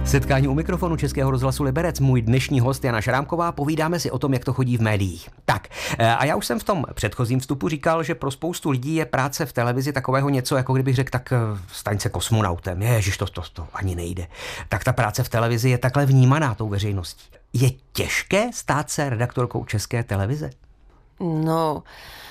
Setkání u mikrofonu Českého rozhlasu Liberec, můj dnešní host Jana Šrámková, povídáme si o tom, jak to chodí v médiích. Tak, a já už jsem v tom předchozím vstupu říkal, že pro spoustu lidí je práce v televizi takového něco, jako kdybych řekl, tak staň se kosmonautem. Ježiš, to ani nejde. Tak ta práce v televizi je takhle vnímaná tou veřejností. Je těžké stát se redaktorkou České televize? No,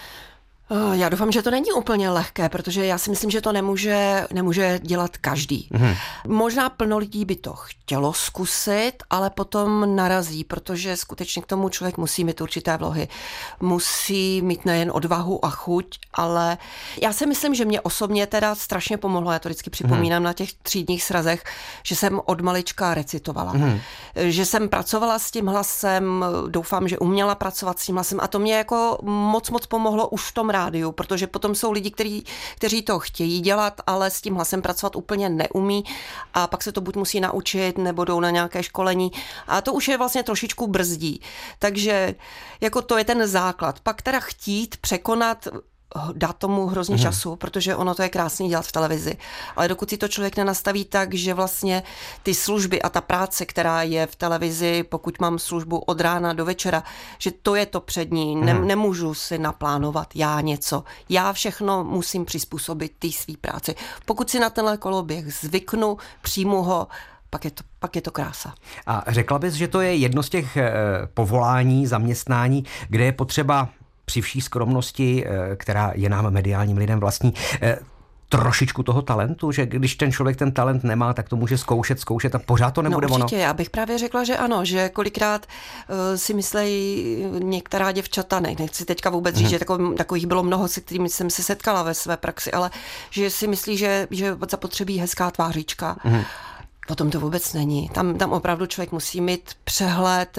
já doufám, že to není úplně lehké, protože já si myslím, že to nemůže dělat každý. Možná plno lidí by to chtělo zkusit, ale potom narazí, protože skutečně k tomu člověk musí mít určité vlohy. Musí mít nejen odvahu a chuť, ale já si myslím, že mě osobně teda strašně pomohlo, já to vždycky připomínám na těch třídních srazech, že jsem od malička recitovala. Že jsem pracovala s tím hlasem, doufám, že uměla pracovat s tím hlasem a to mě jako moc pomohlo už v tom rádiu, protože potom jsou lidi, kteří to chtějí dělat, ale s tím hlasem pracovat úplně neumí a pak se to buď musí naučit, nebo jdou na nějaké školení a to už je vlastně trošičku brzdí. Takže jako to je ten základ. Pak teda chtít překonat, dát tomu hrozně času, protože ono to je krásný dělat v televizi. Ale dokud si to člověk nenastaví tak, že vlastně ty služby a ta práce, která je v televizi, pokud mám službu od rána do večera, že to je to přední. Nemůžu si naplánovat já něco. Já všechno musím přizpůsobit té svý práci. Pokud si na tenhle koloběh zvyknu, přijmu ho, pak je to krása. A řekla bys, že to je jedno z těch povolání, zaměstnání, kde je potřeba při vší skromnosti, která je nám mediálním lidem vlastní, trošičku toho talentu, že když ten člověk ten talent nemá, tak to může zkoušet a pořád to nebude ono. Určitě, já bych právě řekla, že ano, že kolikrát si myslejí některá děvčata, nechci teďka vůbec říct, že takových bylo mnoho, se kterými jsem se setkala ve své praxi, ale že si myslí, že zapotřebí hezká tvářička. Potom to vůbec není. Tam opravdu člověk musí mít přehled,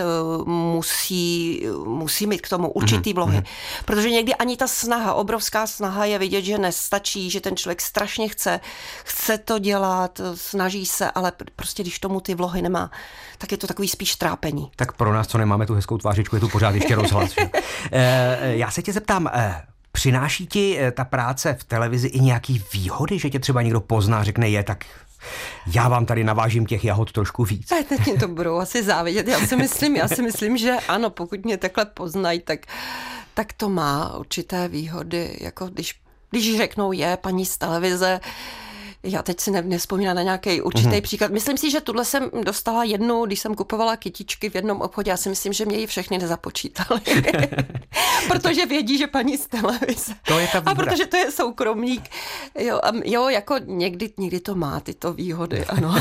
musí mít k tomu určitý vlohy. Protože někdy ani ta snaha, obrovská snaha je vidět, že nestačí, že ten člověk strašně chce to dělat, snaží se, ale prostě když tomu ty vlohy nemá, tak je to takový spíš trápení. Tak pro nás, co nemáme tu hezkou tvářičku, je tu pořád ještě rozhlas. Já se tě zeptám, přináší ti ta práce v televizi i nějaký výhody, že tě třeba někdo pozná, řekne tak já vám tady navážím těch jahod trošku víc. Teď mě to budou asi závidět. Já si myslím, že ano, pokud mě takhle poznají, tak to má určité výhody. Jako když řeknou paní z televize, já teď si nevzpomínám na nějaký určitý příklad. Myslím si, že tuhle jsem dostala jednu, když jsem kupovala kytičky v jednom obchodě. Já si myslím, že mě ji všechny nezapočítali. Protože vědí, že paní z televize. To je ta výhoda. A protože to je soukromník. Jo, jako někdy to má tyto výhody, ano.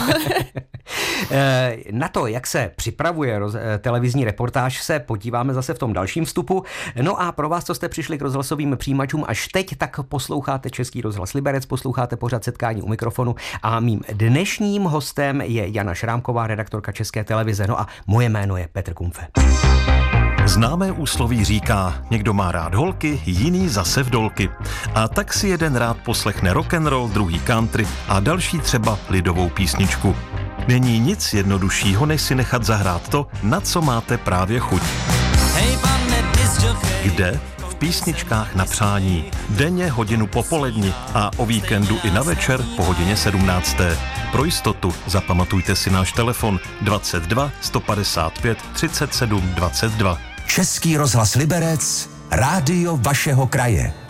Na to, jak se připravuje televizní reportáž, se podíváme zase v tom dalším vstupu. No a pro vás, co jste přišli k rozhlasovým přijímačům až teď, tak posloucháte Český rozhlas Liberec, posloucháte pořad Setkání u mikrofonu a mým dnešním hostem je Jana Šrámková, redaktorka České televize. No a moje jméno je Petr Kumfe. Známé úsloví říká, někdo má rád holky, jiný zase vdolky. A tak si jeden rád poslechne rock'n'roll, druhý country a další třeba lidovou písničku. Není nic jednoduššího, než si nechat zahrát to, na co máte právě chuť. Kde? V písničkách na přání. Denně hodinu popoledni a o víkendu i na večer po hodině 17. Pro jistotu zapamatujte si náš telefon 22 155 37 22. Český rozhlas Liberec, rádio vašeho kraje.